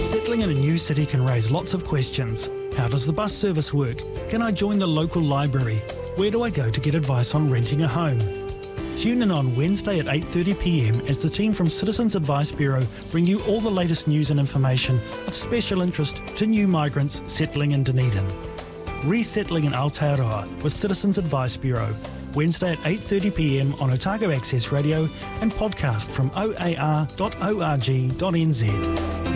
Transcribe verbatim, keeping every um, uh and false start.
Settling in a new city can raise lots of questions. How does the bus service work? Can I join the local library? Where do I go to get advice on renting a home? Tune in on Wednesday at eight thirty p m as the team from Citizens Advice Bureau bring you all the latest news and information of special interest to new migrants settling in Dunedin. Resettling in Aotearoa with Citizens Advice Bureau, Wednesday at eight thirty p m on Otago Access Radio and podcast from o a r dot org dot n z.